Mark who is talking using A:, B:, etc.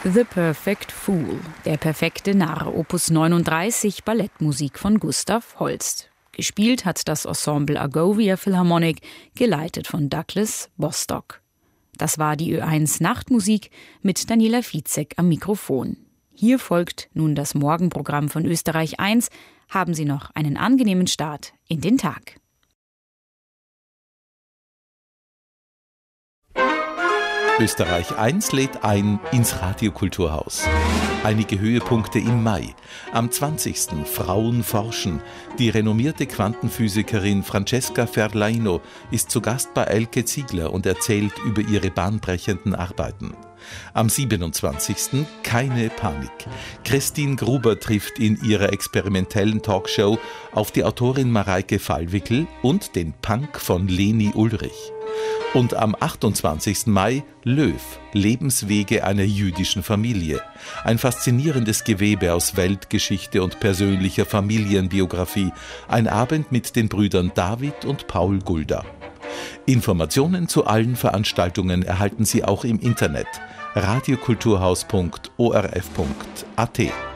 A: The Perfect Fool, der perfekte Narr, Opus 39, Ballettmusik von Gustav Holst. Gespielt hat das Ensemble Agovia Philharmonic, geleitet von Douglas Bostock. Das war die Ö1 Nachtmusik mit Daniela Fizek am Mikrofon. Hier folgt nun das Morgenprogramm von Österreich 1. Haben Sie noch einen angenehmen Start in den Tag.
B: Österreich 1 lädt ein ins Radiokulturhaus. Einige Höhepunkte im Mai. Am 20. Frauen forschen. Die renommierte Quantenphysikerin Francesca Ferlaino ist zu Gast bei Elke Ziegler und erzählt über ihre bahnbrechenden Arbeiten. Am 27. Keine Panik. Christine Gruber trifft in ihrer experimentellen Talkshow auf die Autorin Mareike Fallwickel und den Punk von Leni Ulrich. Und am 28. Mai Löw, Lebenswege einer jüdischen Familie. Ein faszinierendes Gewebe aus Weltgeschichte und persönlicher Familienbiografie. Ein Abend mit den Brüdern David und Paul Gulda. Informationen zu allen Veranstaltungen erhalten Sie auch im Internet radiokulturhaus.orf.at.